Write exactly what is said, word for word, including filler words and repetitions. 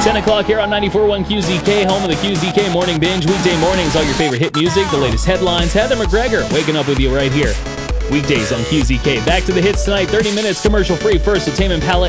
ten o'clock here on ninety-four point one Q Z K, home of the Q Z K Morning Binge. Weekday mornings, all your favorite hit music, the latest headlines. Heather McGregor waking up with you right here. Weekdays on Q Z K. Back to the hits tonight, thirty minutes commercial free. First, with Tame Impala